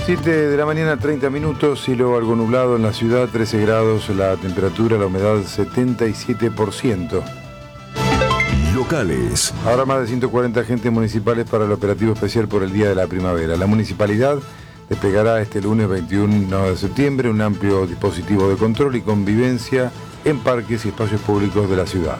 7 de la mañana, 30 minutos, cielo algo nublado en la ciudad, 13 grados, la temperatura, la humedad 77%. Locales. Ahora más de 140 agentes municipales para el operativo especial por el Día de la Primavera. La municipalidad desplegará este lunes 21 de septiembre un amplio dispositivo de control y convivencia en parques y espacios públicos de la ciudad.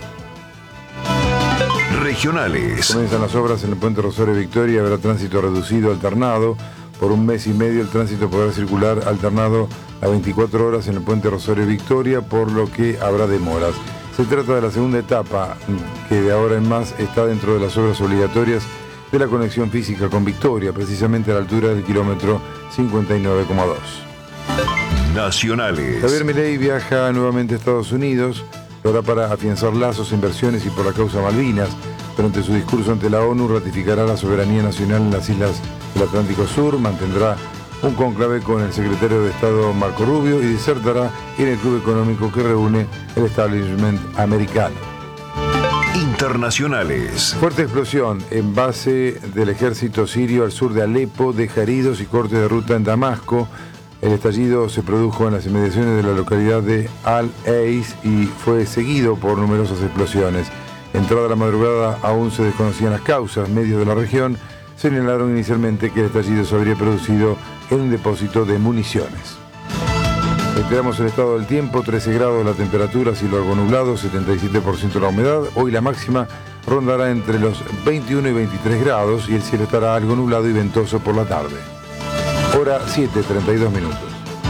Regionales. Comienzan las obras en el puente Rosario Victoria, habrá tránsito reducido alternado. Por un mes y medio el tránsito podrá circular alternado a 24 horas en el puente Rosario Victoria, por lo que habrá demoras. Se trata de la segunda etapa, que de ahora en más está dentro de las obras obligatorias de la conexión física con Victoria, precisamente a la altura del kilómetro 59,2. Nacionales. Javier Milei viaja nuevamente a Estados Unidos, lo hará para afianzar lazos, inversiones y por la causa Malvinas. Durante su discurso ante la ONU ratificará la soberanía nacional en las islas del Atlántico Sur, mantendrá un conclave con el secretario de Estado Marco Rubio y disertará en el club económico que reúne el establishment americano. Internacionales. Fuerte explosión en base del ejército sirio al sur de Alepo, deja heridos y cortes de ruta en Damasco. El estallido se produjo en las inmediaciones de la localidad de Al-Eis y fue seguido por numerosas explosiones. Entrada la madrugada aún se desconocían las causas. Medios de la región señalaron inicialmente que el estallido se habría producido en un depósito de municiones. Esperamos el estado del tiempo, 13 grados la temperatura, cielo algo nublado, 77% la humedad. Hoy la máxima rondará entre los 21 y 23 grados y el cielo estará algo nublado y ventoso por la tarde. Hora 7:32 minutos.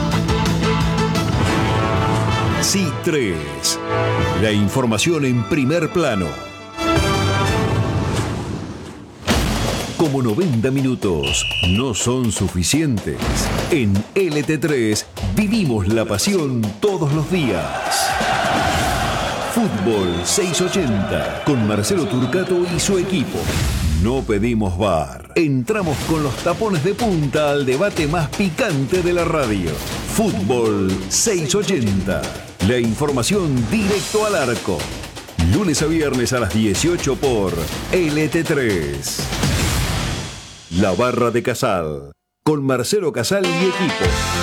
C3. La información en primer plano. Como 90 minutos no son suficientes, en LT3 vivimos la pasión todos los días. Fútbol 680 con Marcelo Turcato y su equipo. No pedimos VAR. Entramos con los tapones de punta al debate más picante de la radio. Fútbol 680. La información directo al arco. Lunes a viernes a las 18 por LT3. La Barra de Casal, con Marcelo Casal y equipo.